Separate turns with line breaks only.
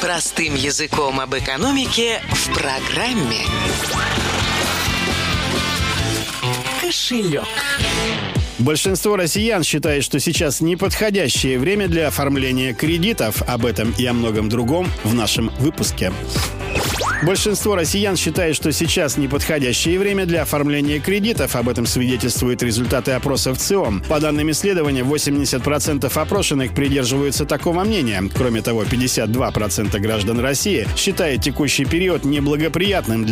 Простым языком об экономике в программе «Кошелек».
Большинство россиян считает, что сейчас неподходящее время для оформления кредитов. Об этом и о многом другом в нашем выпуске. Большинство россиян считает, что сейчас неподходящее время для оформления кредитов. Об этом свидетельствуют результаты опросов ЦИОМ. По данным исследования, 80% опрошенных придерживаются такого мнения. Кроме того, 52% граждан России считают текущий период неблагоприятным для